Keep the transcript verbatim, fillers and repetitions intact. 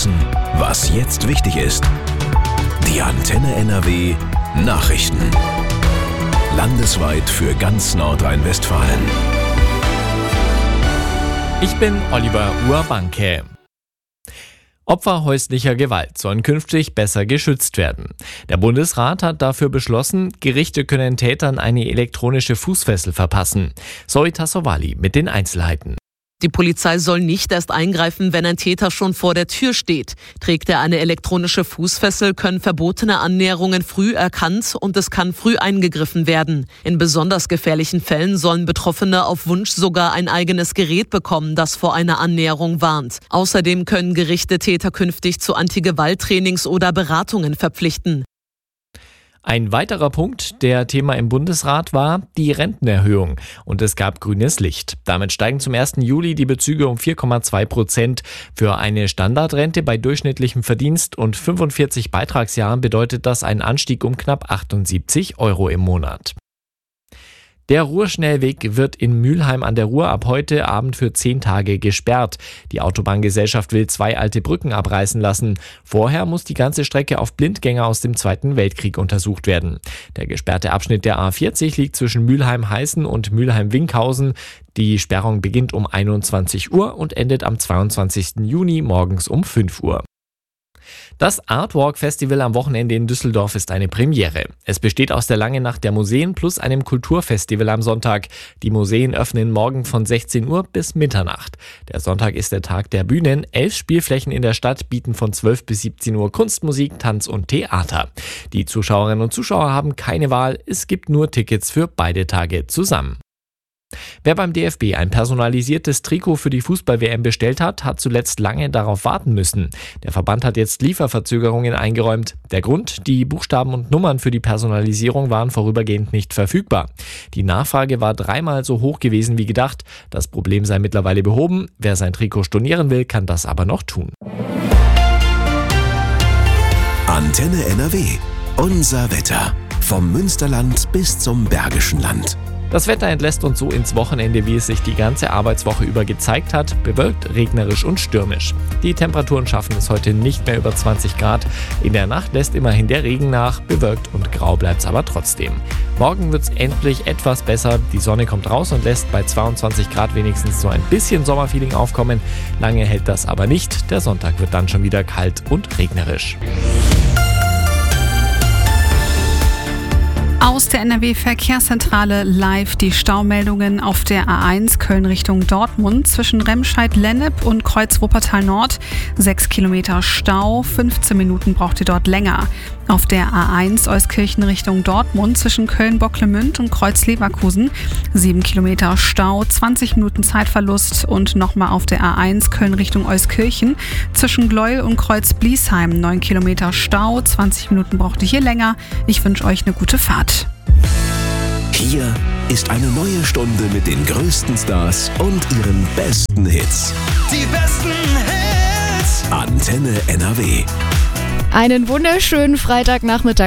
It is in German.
wissen, was jetzt wichtig ist. Die Antenne N R W Nachrichten. Landesweit für ganz Nordrhein-Westfalen. Ich bin Oliver Urbanke. Opfer häuslicher Gewalt sollen künftig besser geschützt werden. Der Bundesrat hat dafür beschlossen, Gerichte können Tätern eine elektronische Fußfessel verpassen. Zoe Tassovali mit den Einzelheiten. Die Polizei soll nicht erst eingreifen, wenn ein Täter schon vor der Tür steht. Trägt er eine elektronische Fußfessel, können verbotene Annäherungen früh erkannt und es kann früh eingegriffen werden. In besonders gefährlichen Fällen sollen Betroffene auf Wunsch sogar ein eigenes Gerät bekommen, das vor einer Annäherung warnt. Außerdem können Gerichte Täter künftig zu Anti-Gewalt-Trainings oder Beratungen verpflichten. Ein weiterer Punkt, der Thema im Bundesrat war, die Rentenerhöhung. Und es gab grünes Licht. Damit steigen zum ersten Juli die Bezüge um vier Komma zwei Prozent. Für eine Standardrente bei durchschnittlichem Verdienst und fünfundvierzig Beitragsjahren bedeutet das einen Anstieg um knapp achtundsiebzig Euro im Monat. Der Ruhrschnellweg wird in Mülheim an der Ruhr ab heute Abend für zehn Tage gesperrt. Die Autobahngesellschaft will zwei alte Brücken abreißen lassen. Vorher muss die ganze Strecke auf Blindgänger aus dem Zweiten Weltkrieg untersucht werden. Der gesperrte Abschnitt der A vierzig liegt zwischen Mülheim-Heißen und Mülheim-Winkhausen. Die Sperrung beginnt um einundzwanzig Uhr und endet am zweiundzwanzigsten Juni morgens um fünf Uhr. Das Artwalk Festival am Wochenende in Düsseldorf ist eine Premiere. Es besteht aus der Langen Nacht der Museen plus einem Kulturfestival am Sonntag. Die Museen öffnen morgen von sechzehn Uhr bis Mitternacht. Der Sonntag ist der Tag der Bühnen. Elf Spielflächen in der Stadt bieten von zwölf bis siebzehn Uhr Kunst, Musik, Tanz und Theater. Die Zuschauerinnen und Zuschauer haben keine Wahl. Es gibt nur Tickets für beide Tage zusammen. Wer beim D F B ein personalisiertes Trikot für die Fußball-W M bestellt hat, hat zuletzt lange darauf warten müssen. Der Verband hat jetzt Lieferverzögerungen eingeräumt. Der Grund: Die Buchstaben und Nummern für die Personalisierung waren vorübergehend nicht verfügbar. Die Nachfrage war dreimal so hoch gewesen wie gedacht. Das Problem sei mittlerweile behoben. Wer sein Trikot stornieren will, kann das aber noch tun. Antenne N R W. Unser Wetter. Vom Münsterland bis zum Bergischen Land. Das Wetter entlässt uns so ins Wochenende, wie es sich die ganze Arbeitswoche über gezeigt hat, bewölkt, regnerisch und stürmisch. Die Temperaturen schaffen es heute nicht mehr über zwanzig Grad. In der Nacht lässt immerhin der Regen nach, bewölkt und grau bleibt es aber trotzdem. Morgen wird es endlich etwas besser. Die Sonne kommt raus und lässt bei zweiundzwanzig Grad wenigstens so ein bisschen Sommerfeeling aufkommen. Lange hält das aber nicht. Der Sonntag wird dann schon wieder kalt und regnerisch. Aus der N R W-Verkehrszentrale live die Staumeldungen auf der A eins Köln Richtung Dortmund zwischen Remscheid-Lennep und Kreuz-Wuppertal Nord. Sechs Kilometer Stau, fünfzehn Minuten braucht ihr dort länger. Auf der A eins Euskirchen Richtung Dortmund zwischen Köln-Bocklemünd und Kreuz-Leverkusen. Sieben Kilometer Stau, zwanzig Minuten Zeitverlust und nochmal auf der A eins Köln Richtung Euskirchen zwischen Gleuel und Kreuz-Bliesheim. Neun Kilometer Stau, zwanzig Minuten braucht ihr hier länger. Ich wünsche euch eine gute Fahrt. Hier ist eine neue Stunde mit den größten Stars und ihren besten Hits. Die besten Hits. Antenne N R W. Einen wunderschönen Freitagnachmittag.